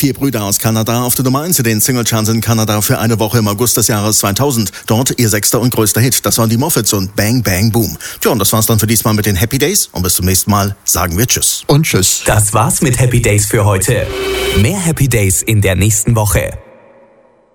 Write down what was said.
4 Brüder aus Kanada auf der Nummer 1 in den Singlecharts in Kanada für eine Woche im August des Jahres 2000. Dort ihr 6. und größter Hit. Das waren die Moffats und Bang Bang Boom. Tja, und das war's dann für diesmal mit den Happy Days. Und bis zum nächsten Mal sagen wir Tschüss. Und Tschüss. Das war's mit Happy Days für heute. Mehr Happy Days in der nächsten Woche.